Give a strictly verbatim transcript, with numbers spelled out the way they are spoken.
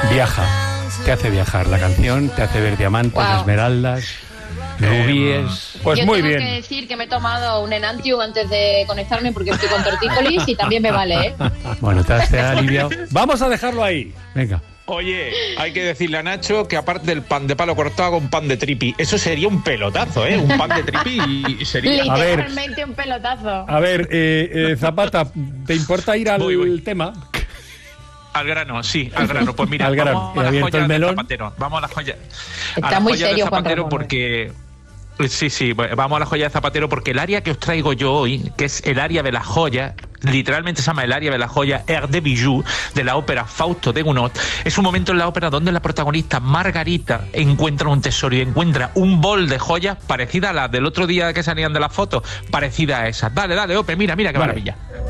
Viaja, te hace viajar. La canción te hace ver diamantes, wow. esmeraldas, rubíes. Pues Yo muy tengo bien. que decir que me he tomado un Enantium antes de conectarme porque estoy con tortícolis y también me vale, ¿eh? Bueno, te has, te has aliviado. Vamos a dejarlo ahí. Venga. Oye, hay que decirle a Nacho que aparte del pan de palo cortado hago un pan de tripi. Eso sería un pelotazo, ¿eh? Un pan de tripi y sería... Literalmente a ver, un pelotazo. A ver, eh, eh, Zapata, ¿te importa ir al voy, voy. tema? Al grano, sí, al grano. Pues mira, al grano. vamos a las abierto joyas el melón. de Zapatero. Vamos a las joyas. Está a las muy joyas serio, de Zapatero Juan Ramón, porque... Sí, sí, vamos a la joya de Zapatero porque el área que os traigo yo hoy, que es el área de la joya, literalmente se llama el área de la joya Air de Bijou, de la ópera Fausto de Gounod, es un momento en la ópera donde la protagonista Margarita encuentra un tesoro y encuentra un bol de joyas parecida a la del otro día que salían de las fotos, parecida a esa. Dale, dale, Ope, mira, mira qué vale. maravilla.